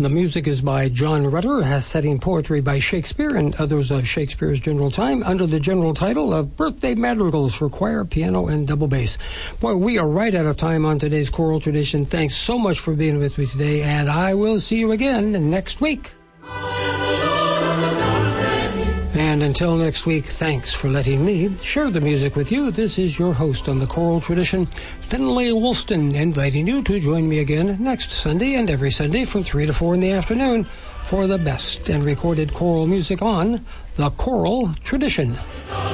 The music is by John Rutter, setting poetry by Shakespeare and others of Shakespeare's general time under the general title of Birthday Madrigals for choir, piano, and double bass. Boy, we are right out of time on today's Choral Tradition. Thanks so much for being with me today, and I will see you again next week. And until next week, thanks for letting me share the music with you. This is your host on the Choral Tradition, Finlay Woolston, inviting you to join me again next Sunday and every Sunday from 3 to 4 in the afternoon for the best and recorded choral music on the Choral Tradition.